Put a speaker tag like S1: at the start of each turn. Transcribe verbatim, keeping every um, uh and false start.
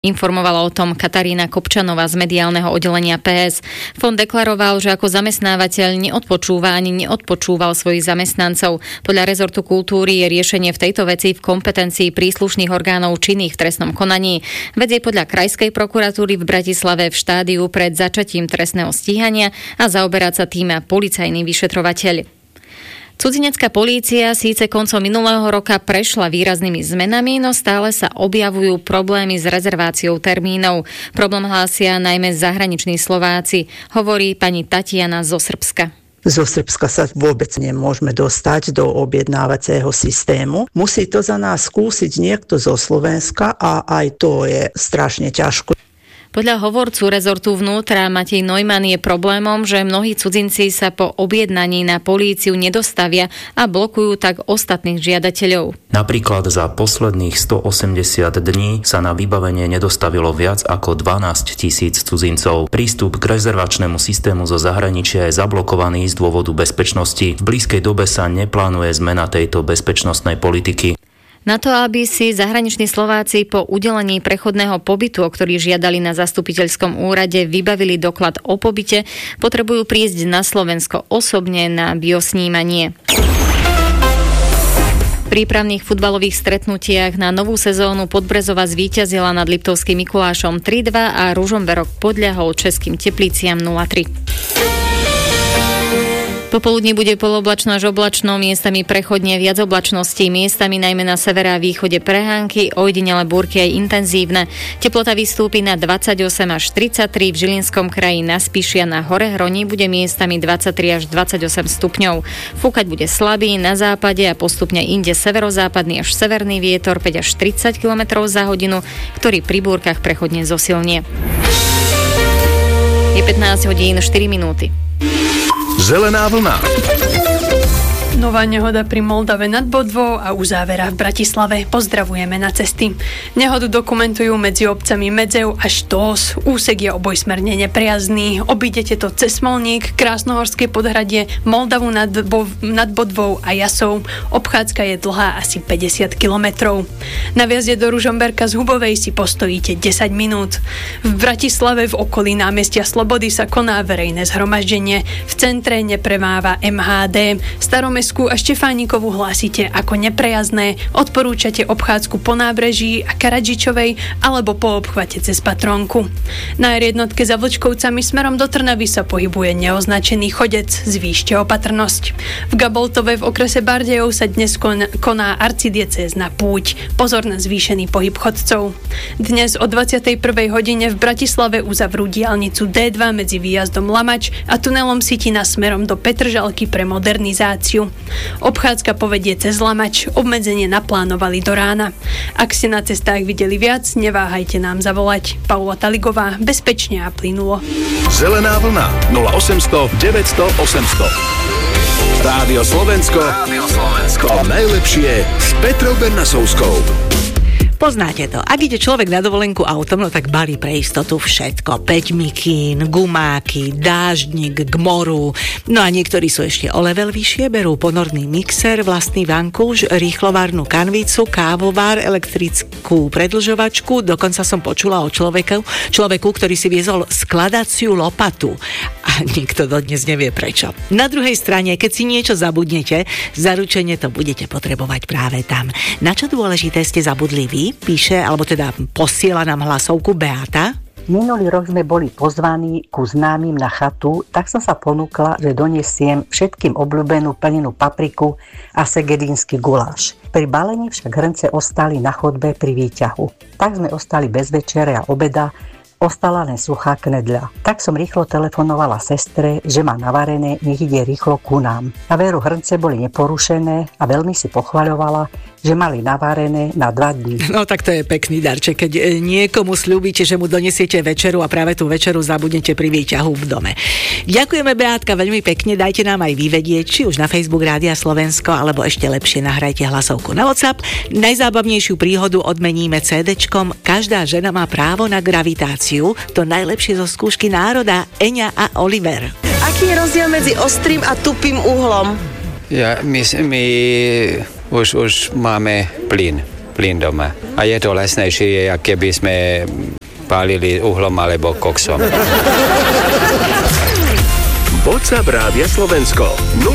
S1: Informovala o tom Katarína Kopčanová z mediálneho oddelenia pé es. Fond deklaroval, že ako zamestnávateľ neodpočúva ani neodpočúval svojich zamestnancov. Podľa rezortu kultúry je riešenie v tejto veci v kompetencii príslušných orgánov činných v trestnom konaní. Vec je podľa Krajskej prokuratúry v Bratislave v štádiu pred začatím trestného stíhania a zaoberať sa tým policajný vyšetrovateľ. Cudzinecká polícia síce koncom minulého roka prešla výraznými zmenami, no stále sa objavujú problémy s rezerváciou termínov. Problém hlásia najmä zahraniční Slováci, hovorí pani Tatiana zo Srbska.
S2: Zo Srbska sa vôbec nemôžeme dostať do objednávacieho systému. Musí to za nás skúsiť niekto zo Slovenska a aj to je strašne ťažko.
S1: Podľa hovorcu rezortu vnútra Matej Neumann je problémom, že mnohí cudzinci sa po objednaní na políciu nedostavia a blokujú tak ostatných žiadateľov.
S3: Napríklad za posledných stoosemdesiat dní sa na vybavenie nedostavilo viac ako dvanásť tisíc cudzincov. Prístup k rezervačnému systému zo zahraničia je zablokovaný z dôvodu bezpečnosti. V blízkej dobe sa neplánuje zmena tejto bezpečnostnej politiky.
S1: Na to, aby si zahraniční Slováci po udelení prechodného pobytu, o ktorý žiadali na zastupiteľskom úrade, vybavili doklad o pobyte, potrebujú prísť na Slovensko osobne na biosnímanie. V prípravných futbalových stretnutiach na novú sezónu Podbrezova zvíťazila nad Liptovským Mikulášom tri dva a Ružomberok podľahol Českým Tepliciam nula tri. Popoludní bude polooblačno až oblačno, miestami prechodne viac oblačností, miestami najmä na severe a východe prehánky, ojedinele búrky aj intenzívne. Teplota vystúpi na dvadsaťosem až tridsaťtri, v Žilinskom kraji na Spiši a na Hore Hroni bude miestami dvadsaťtri až dvadsaťosem stupňov. Fúkať bude slabý na západe a postupne inde severozápadný až severný vietor päť až tridsať kilometrov za hodinu, ktorý pri búrkach prechodne zosilnie. Je pätnásť hodín štyri minúty.
S4: Zelená vlna.
S5: Nová nehoda pri Moldave nad Bodvou a uzávera v Bratislave. Pozdravujeme na cesty. Nehodu dokumentujú medzi obcami Medzev a Štós. Úsek je obojsmerne nepriazný. Obídete to cez Smolník, Krásnohorské podhradie, Moldavu nad, Bo- nad Bodvou a Jasov. Obchádzka je dlhá asi päťdesiat kilometrov. Na vjazde do Ružomberka z Hubovej si postojíte desať minút. V Bratislave v okolí námestia Slobody sa koná verejné zhromaždenie. V centre nepremáva em há dé. Staromestskú a Štefánikovu hlásite ako neprejazné, odporúčate obchádzku po nábreží a Karadžičovej alebo po obchvate cez Patrónku. Na er jednotke za Vlčkovcami smerom do Trnavy sa pohybuje neoznačený chodec, zvýšte opatrnosť. V Gaboltove v okrese Bardejov sa dnes koná arcidiecézna púť, pozor na zvýšený pohyb chodcov. Dnes o dvadsiatej prvej hodine v Bratislave uzavrú diaľnicu dé dva medzi výjazdom Lamač a tunelom Sitina smerom do Petržalky pre modernizáciu. Obchádzka povedie cez Lamač, obmedzenie naplánovali do rána. Ak ste na cestách videli viac, neváhajte nám zavolať. Paula Taligová, bezpečne a plynulo.
S4: Zelená vlna nula osemsto deväťsto osemsto. Rádio Slovensko. Rádio Slovensko. To najlepšie s Petrou Bernasovskou.
S6: Poznáte to. Ak ide človek na dovolenku autom, no tak balí pre istotu všetko. päť mikín, gumáky, dáždnik k moru. No a niektorí sú ešte o level vyššie, berú ponorný mixer, vlastný vankúš, rýchlovárnu kanvicu, kávovár, elektrickú predĺžovačku. Dokonca som počula o človeku, človeku, ktorý si viezol skladaciu lopatu. A nikto dodnes nevie prečo. Na druhej strane, keď si niečo zabudnete, zaručene to budete potrebovať práve tam. Na čo dôležité ste zabudli vy? Píše, alebo teda posiela nám hlasovku Beata.
S2: Minulý rok sme boli pozvaní ku známym na chatu, tak som sa ponúkla, že donesiem všetkým obľúbenú plnenú papriku a segedínsky guláš. Pri balení však hrnce ostali na chodbe pri výťahu. Tak sme ostali bez večere a obeda, ostala len suchá knedľa. Tak som rýchlo telefonovala sestre, že má navarené, nech ide rýchlo ku nám. A veru hrnce boli neporušené a veľmi si pochvaľovala, že mali navarené na dva dní.
S6: No tak to je pekný darček, keď niekomu sľúbite, že mu donesiete večeru a práve tú večeru zabudnete pri výťahu v dome. Ďakujeme, Beátka, veľmi pekne, dajte nám aj vyvedieť, či už na Facebook Rádia Slovensko, alebo ešte lepšie nahrajte hlasovku na WhatsApp. Najzábavnejšiu príhodu odmeníme CDčkom Každá žena má právo na gravitáciu, to najlepšie zo skúšky národa, Eňa a Oliver.
S7: Aký je rozdiel medzi ostrým a tupým uhlom?
S8: Ja, my, my už, už máme plyn. plyn doma. A je to lacnejšie, ako keby sme pálili uhlom alebo koksom.
S4: WhatsApp Rádia Slovensko